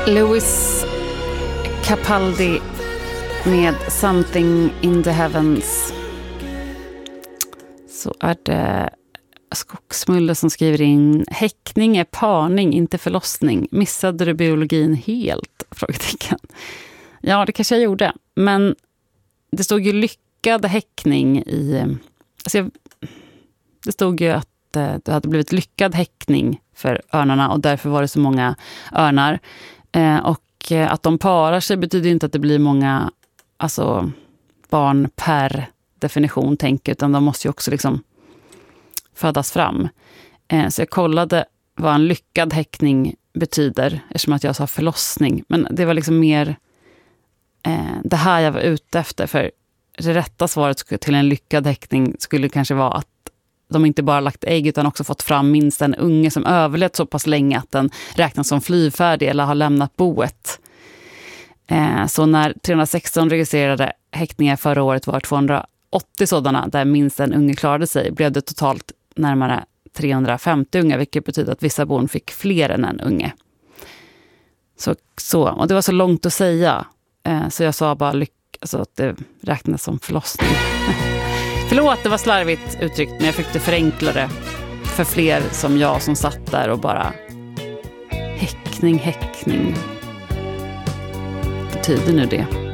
Louis Capaldi med Something in the Heavens. Så är det Skogsmulle som skriver in: häckning är parning, inte förlossning. Missade du biologin helt? Frågetecken. Ja, det kanske jag gjorde. Men det stod ju lyckad häckning i... Alltså det stod ju att det hade blivit lyckad häckning för örnarna och därför var det så många örnar. Och att de parar sig betyder inte att det blir många barn per definition, tänker, utan de måste ju också liksom födas fram. Så jag kollade vad en lyckad häckning betyder, eftersom att jag sa förlossning. Men det var liksom mer det här jag var ute efter, för det rätta svaret till en lyckad häckning skulle kanske vara att de inte bara lagt ägg utan också fått fram minst en unge som överlevt så pass länge att den räknas som flyfärdig eller har lämnat boet. Så när 316 registrerade häckningar förra året var 280 sådana där minst en unge klarade sig, blev det totalt närmare 350 unga, vilket betyder att vissa bon fick fler än en unge. Så, och det var så långt att säga, så jag sa bara att det räknas som förlossning. Förlåt, det var slarvigt uttryckt, men jag fick det förenklare för fler som jag som satt där och bara häckning. Betyder nu det?